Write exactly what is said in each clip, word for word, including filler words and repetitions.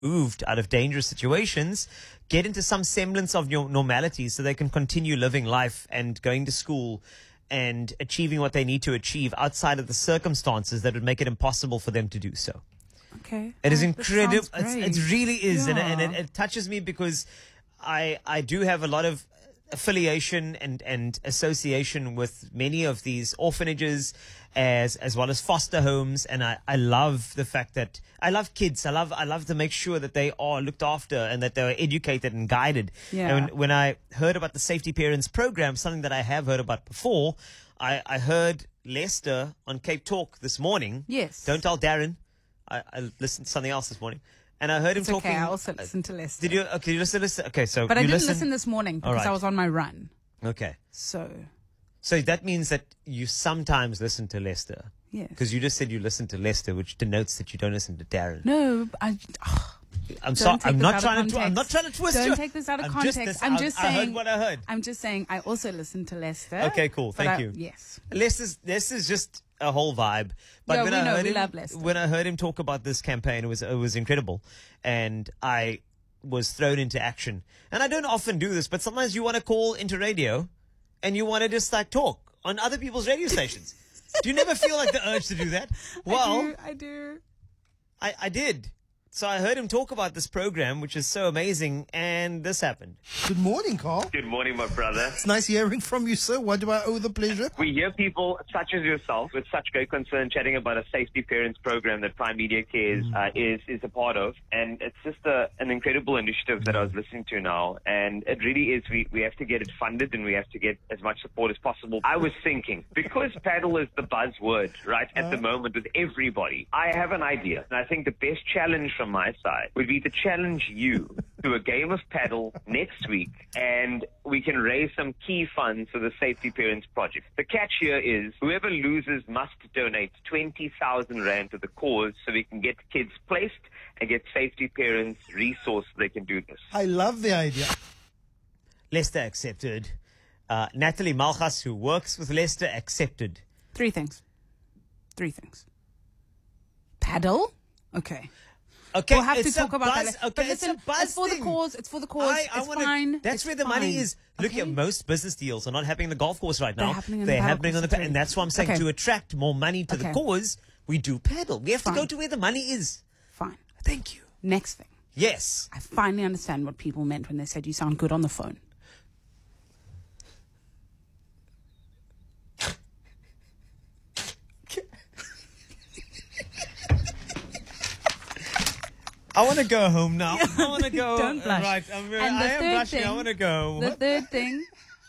removed out of dangerous situations, get into some semblance of your normality so they can continue living life and going to school and achieving what they need to achieve outside of the circumstances that would make it impossible for them to do so. Okay. It is Oh, that incredible. sounds It's, great. it really is. And, and it, Yeah. it touches me because I, I do have a lot of affiliation and, and association with many of these orphanages as as well as foster homes, and I, I love the fact that I love kids. I love I love to make sure that they are looked after and that they are educated and guided. Yeah. And when, when I heard about the Safety Parents program, something that I have heard about before, I, I heard Lester on Cape Talk this morning. Yes. Don't tell Darren. I, I listened to something else this morning. And I heard him It's talking. okay. I also listened to Lester. Did you? Okay, you listen, listen. Okay, so But I you didn't listen, listen this morning All because right. I was on my run. Okay. So, So that means that you sometimes listen to Lester. yes. Because you just said you listen to Lester, which denotes that you don't listen to Darren. No, I. oh, I'm don't sorry. take I'm this not out of trying to. Tw- I'm context. not trying to twist Don't you. take this out of I'm context. Just, this- I'm I- just I saying. heard what I heard. I'm just saying. I also listened to Lester. Okay, cool. but Thank I- you. Yes. Lester's this is just a whole vibe. But Yeah, when we I know, heard we him, love Lester. when I heard him talk about this campaign, it was it was incredible, and I was thrown into action. And I don't often do this, but sometimes you want to call into radio, and you want to just like talk on other people's radio stations. Do you never feel like the urge to do that? Well, I do. I do. I, I did. So I heard him talk about this program, which is so amazing, and this happened. Good morning, Carl. Good morning, my brother. It's nice hearing from you, sir. Why do I owe the pleasure? We hear people such as yourself with such great concern chatting about a Safety Parents program that Prime Media Cares uh, is is a part of, and it's just a, an incredible initiative that I was listening to now, and it really is. We we have to get it funded, and we have to get as much support as possible. I was thinking, because paddle is the buzzword right at the moment with everybody, I have an idea, and I think the best challenge from my side would be to challenge you to a game of paddle next week, and we can raise some key funds for the Safety Parents project. The catch here is whoever loses must donate twenty thousand rand to the cause so we can get kids placed and get Safety Parents resources so they can do this. I love the idea. Lester accepted. Uh, Natalie Malchas, who works with Lester, accepted. Three things. Three things. Paddle. Okay. Okay, We'll have to it's a talk about buzz, that. Okay, But it's listen, a buzz it's for thing. the cause. It's for the cause. I, I it's wanna, fine. That's It's where the money fine. is. Look, Okay? at most business deals are not happening on the golf course right now. They're happening on the They're paddle happening on the course, pa- and that's why I'm saying okay. to attract more money to the Okay. cause, we do paddle. We have to go Fine. to where the money is. Fine. Thank you. Next thing. Yes. I finally understand what people meant when they said you sound good on the phone. I want to go home now. I want to go. Don't blush. Right, I'm very, And the I am third blushing. I thing- want to go. The third thing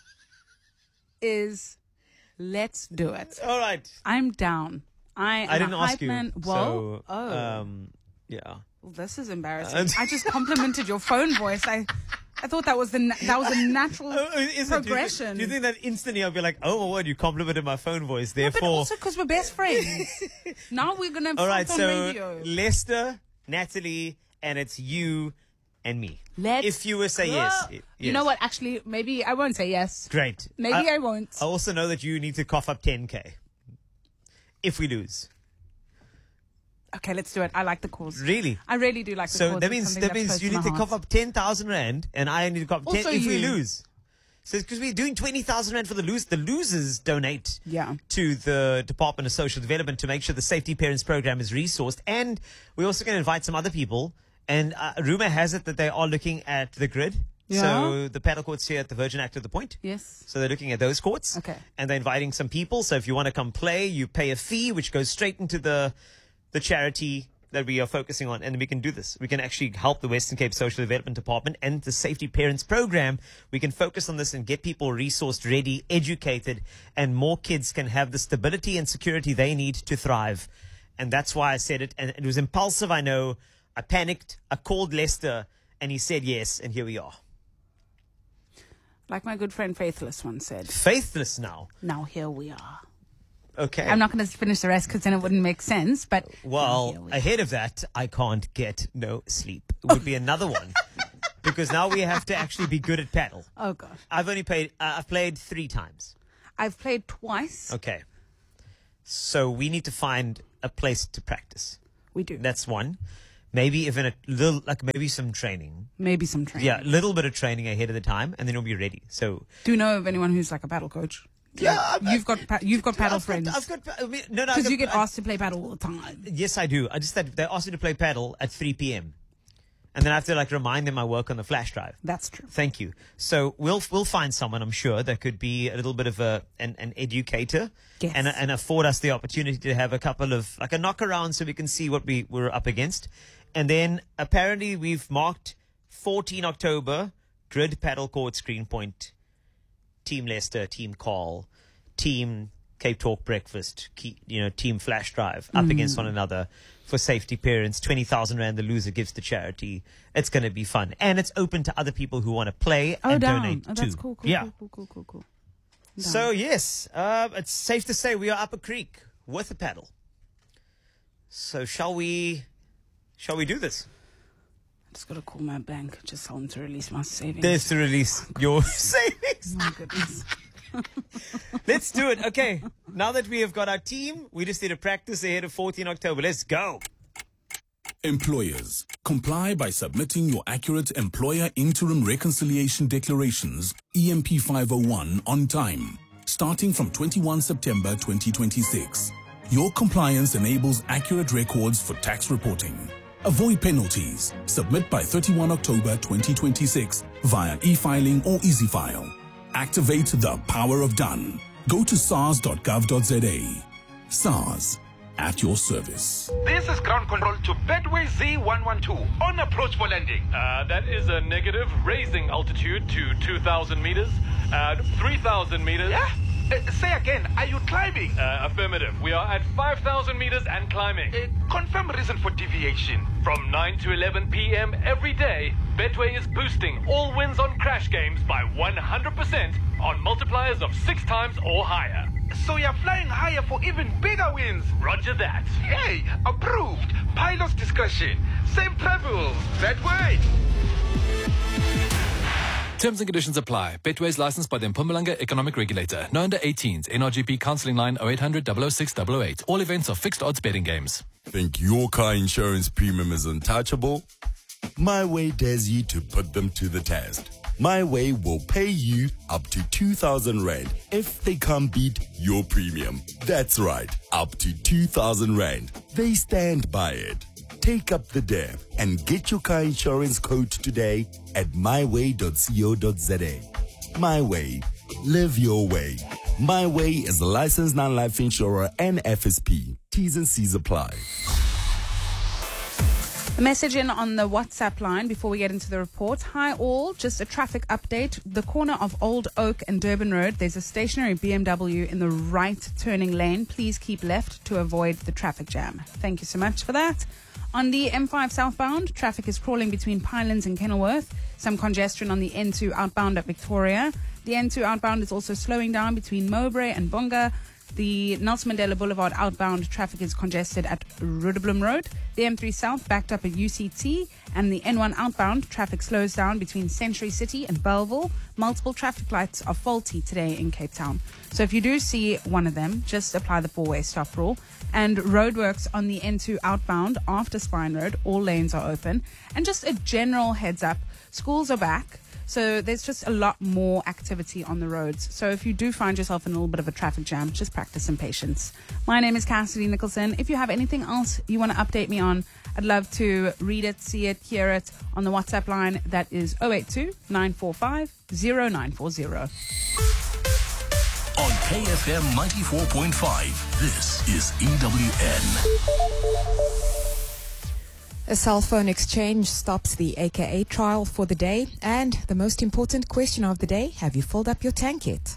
is let's do it. All right. I'm down. I am I didn't a ask hype you. man. Whoa. So, oh. um, yeah. Well, this is embarrassing. Uh, I just complimented your phone voice. I I thought that was the na- that was a natural Oh, is it? progression. Do you, think, do you think that instantly I'll be like, oh my word, you complimented my phone voice, No, but therefore. also because we're best friends. Now we're gonna All right, fight on so radio. Lester, Natalie, and it's you and me. Let's if you were say go. yes, i- You yes. know what? Actually, maybe I won't say yes. Great. Maybe I, won't. I also know that you need to cough up ten K if we lose. Okay, let's do it. I like the cause. Really? I really do like the So cause. that It's means something that that's means close you to need my to cough heart. up ten thousand rand, and I need to cough ten Also if we you. lose. So because we're doing twenty thousand rand for the lose, the losers donate Yeah. to the Department of Social Development to make sure the Safety Parents program is resourced, and we're also going to invite some other people. And uh, rumor has it that they are looking at the grid. Yeah. So the paddle courts here at the Virgin Active the Point. Yes. So they're looking at those courts. Okay. And they're inviting some people. So if you want to come play, you pay a fee, which goes straight into the the charity that we are focusing on. And we can do this. We can actually help the Western Cape Social Development Department and the Safety Parents program. We can focus on this and get people resourced, ready, educated, and more kids can have the stability and security they need to thrive. And that's why I said it. And it was impulsive, I know. I panicked. I called Lester, and he said yes, and here we are. Like my good friend Faithless once said, Faithless now. now here we are. Okay. I'm not going to finish the rest because then it wouldn't make sense. But now here Well, we are. ahead of that, I can't get no sleep. It would be another one. Because now we have to actually be good at paddle. Oh gosh, I've only played, uh, I've played three times. I've played twice. Okay. So we need to find a place to practice. We do. That's one. Maybe even a little, like maybe some training. Maybe some training. Yeah, a little bit of training ahead of the time, and then you'll be ready. So, Do you know of anyone who's like a paddle coach? yeah, I- You've got pa- you've got paddle I've friends. Got, I've got, I mean, no, no, I've Because got- you get I- asked to play paddle all the time. Yes, I do. I just that they asked me to play paddle at three p.m. and then I have to like remind them I work on the flash drive. That's true. Thank you. So we'll we'll find someone, I'm sure, that could be a little bit of a an, an educator Yes. and and afford us the opportunity to have a couple of like a knock around so we can see what we we're up against. And then apparently we've marked fourteenth October Grid Paddle Court Screen Point, Team Leicester, Team Call, Team Cape Talk Breakfast, key, you know, Team Flash Drive up against one another for safety parents. twenty thousand rand the loser gives to charity. It's going to be fun. And it's open to other people who want to play Oh, and down. donate Oh, too. that's cool, cool, yeah. cool, cool, cool, cool, cool. So, yes, uh, it's safe to say we are up a creek with a paddle. So shall we, shall we do this? I just got to call my bank. Just tell them to release my savings. There's to release your savings. My goodness. Let's do it. Okay. Now that we have got our team, we just need to practice ahead of fourteenth October. Let's go. Employers, comply by submitting your accurate Employer Interim Reconciliation Declarations, E M P five oh one, on time, starting from twenty-first September twenty twenty-six. Your compliance enables accurate records for tax reporting. Avoid penalties. Submit by thirty-first October twenty twenty-six via e-filing or EasyFile. Activate the power of done. Go to sars dot gov dot z a. SARS, at your service. This is ground control to Betway Z one one two on approach for landing. Uh, that is a negative, raising altitude to two thousand meters, at three thousand meters. Yeah? Uh, say again, are you climbing? Uh, affirmative. We are at five thousand meters and climbing. Uh, confirm reason for deviation. From nine to eleven p.m. every day, Betway is boosting all wins on crash games by one hundred percent on multipliers of six times or higher. So you're flying higher for even bigger wins. Roger that. Hey, approved. Pilot's discretion. Safe travels. Betway. Terms and conditions apply. Betway is licensed by the Mpumalanga Economic Regulator. No under eighteens. N R G P counselling line oh eight hundred, double oh six, double oh eight. All events are fixed odds betting games. Think your car insurance premium is untouchable? My Way dares you to put them to the test. My Way will pay you up to two thousand rand if they can't beat your premium. That's right, up to two thousand rand. They stand by it. Take up the dare and get your car insurance quote today at my way dot co dot z a. My Way. Live your way. My Way is a licensed non-life insurer and F S P. T's and C's apply. A message in on the WhatsApp line before we get into the report. Hi all, just a traffic update. The corner of Old Oak and Durban Road, there's a stationary B M W in the right turning lane. Please keep left to avoid the traffic jam. Thank you so much for that. On the M five southbound, traffic is crawling between Pinelands and Kenilworth. Some congestion on the N two outbound at Victoria. The N two outbound is also slowing down between Mowbray and Bonga. The Nelson Mandela Boulevard outbound traffic is congested at Rudderblom Road. The M three South backed up at U C T. And the N one outbound traffic slows down between Century City and Belleville. Multiple traffic lights are faulty today in Cape Town. So if you do see one of them, just apply the four-way stop rule. And roadworks on the N two outbound after Spine Road, all lanes are open. And just a general heads up, schools are back. So there's just a lot more activity on the roads. So if you do find yourself in a little bit of a traffic jam, just practice some patience. My name is Cassidy Nicholson. If you have anything else you want to update me on, I'd love to read it, see it, hear it on the WhatsApp line. That is oh eight two, nine four five, oh nine four oh. On K F M ninety-four point five, this is E W N. A cell phone exchange stops the A K A trial for the day. And the most important question of the day, have you filled up your tank yet?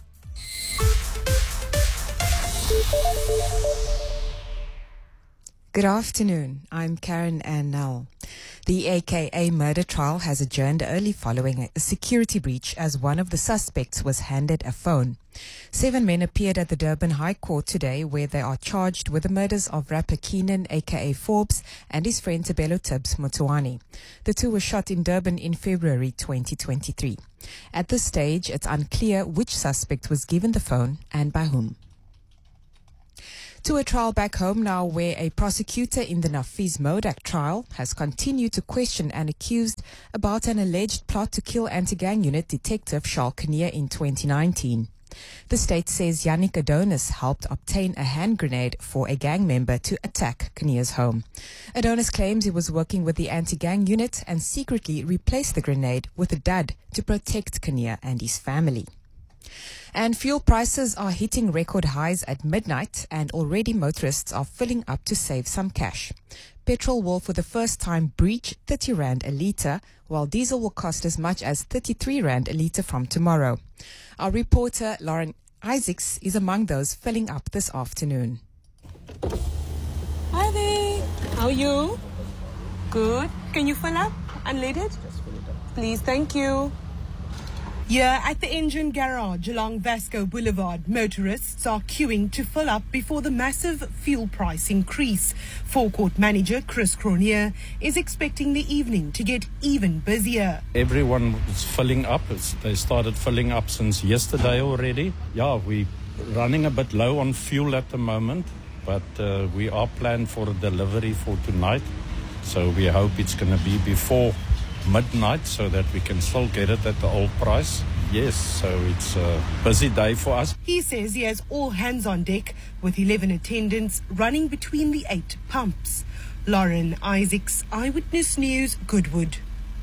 Good afternoon. I'm Karen Annell. The A K A murder trial has adjourned early following a security breach as one of the suspects was handed a phone. Seven men appeared at the Durban High Court today where they are charged with the murders of rapper Keenan A K A Forbes and his friend Tabelo Tibbs Motuani. The two were shot in Durban in February twenty twenty-three. At this stage, it's unclear which suspect was given the phone and by whom. To a trial back home now, where a prosecutor in the Nafiz Modak trial has continued to question an accused about an alleged plot to kill anti-gang unit detective Charles Kinnear in twenty nineteen. The state says Yannick Adonis helped obtain a hand grenade for a gang member to attack Kinnear's home. Adonis claims he was working with the anti-gang unit and secretly replaced the grenade with a dud to protect Kinnear and his family. And fuel prices are hitting record highs at midnight, and already motorists are filling up to save some cash. Petrol will for the first time breach thirty rand a litre, while diesel will cost as much as thirty-three rand a litre from tomorrow. Our reporter Lauren Isaacs is among those filling up this afternoon. Hi there. How are you? Good. Can you fill up? Unleaded? Please, thank you. Here at the engine garage along Vasco Boulevard, motorists are queuing to fill up before the massive fuel price increase. Forecourt manager Chris Cronier is expecting the evening to get even busier. Everyone is filling up. It's, they started filling up since yesterday already. Yeah, we're running a bit low on fuel at the moment, but uh, we are planned for a delivery for tonight. So we hope it's going to be before midnight so that we can still get it at the old price. Yes, so it's a busy day for us. He says he has all hands on deck with eleven attendants running between the eight pumps. Lauren Isaacs, Eyewitness News, Goodwood.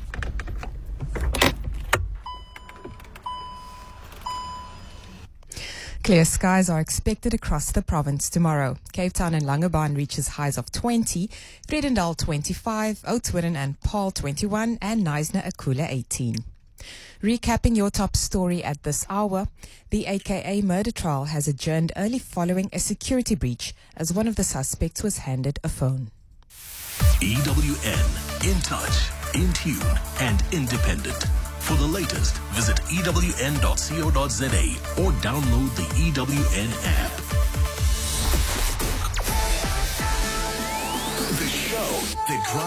Clear skies are expected across the province tomorrow. Cape Town and Langebaan reaches highs of twenty, Vredendal twenty-five, Oudtshoorn and Paarl twenty-one, and Knysna Akula eighteen. Recapping your top story at this hour, the A K A murder trial has adjourned early following a security breach as one of the suspects was handed a phone. E W N, in touch, in tune, and independent. For the latest, visit E W N dot co dot za or download the E W N app. The show that drives